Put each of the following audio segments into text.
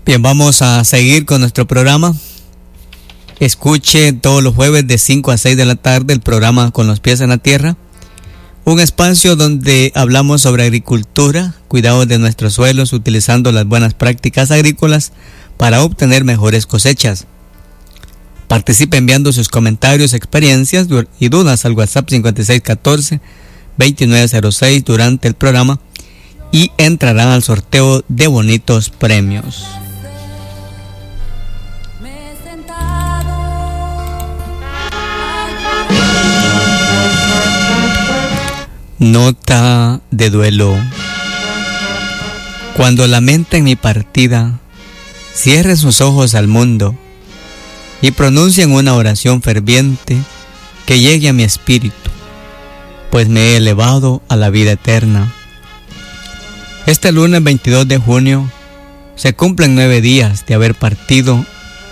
Bien, vamos a seguir con nuestro programa. Escuche todos los jueves de 5 a 6 de la tarde el programa Con los Pies en la Tierra, un espacio donde hablamos sobre agricultura, cuidado de nuestros suelos, utilizando las buenas prácticas agrícolas para obtener mejores cosechas. Participe enviando sus comentarios, experiencias y dudas al WhatsApp 5614-2906 durante el programa y entrarán al sorteo de bonitos premios. Nota de duelo. Cuando lamenten mi partida, cierren sus ojos al mundo y pronuncien una oración ferviente que llegue a mi espíritu, pues me he elevado a la vida eterna. Este lunes 22 de junio se cumplen 9 días de haber partido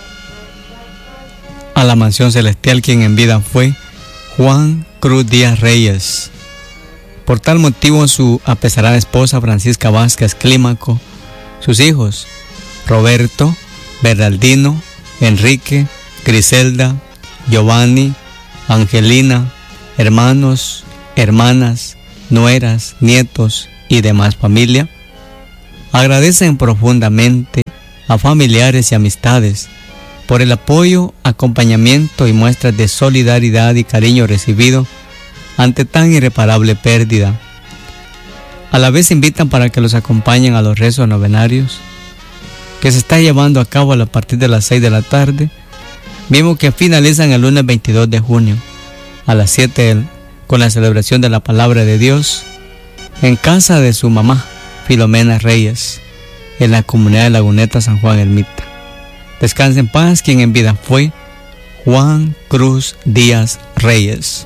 a la mansión celestial quien en vida fue Juan Cruz Díaz Reyes. Por tal motivo, su apesarada esposa Francisca Vázquez Clímaco, sus hijos Roberto, Bernardino, Enrique, Griselda, Giovanni, Angelina, hermanos, hermanas, nueras, nietos y demás familia, agradecen profundamente a familiares y amistades por el apoyo, acompañamiento y muestras de solidaridad y cariño recibido ante tan irreparable pérdida. A la vez invitan para que los acompañen a los rezos novenarios que se está llevando a cabo a partir de las 6 de la tarde, mismo que finalizan el lunes 22 de junio a las 7 con la celebración de la palabra de Dios en casa de su mamá Filomena Reyes, en la comunidad de Laguneta San Juan Ermita. Descanse en paz quien en vida fue Juan Cruz Díaz Reyes.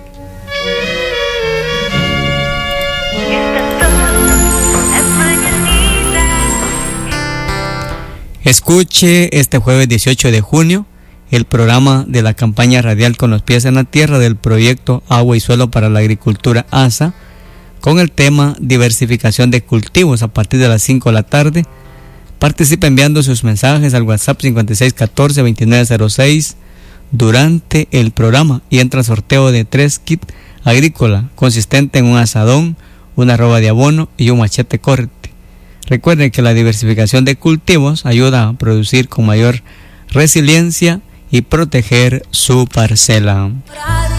Escuche este jueves 18 de junio el programa de la campaña radial Con los Pies en la Tierra del proyecto Agua y Suelo para la Agricultura ASA con el tema diversificación de cultivos a partir de las 5 de la tarde. Participe enviando sus mensajes al WhatsApp 5614-2906 durante el programa y entra al sorteo de 3 kits agrícola consistente en un asadón, una roba de abono y un machete corte. Recuerden que la diversificación de cultivos ayuda a producir con mayor resiliencia y proteger su parcela.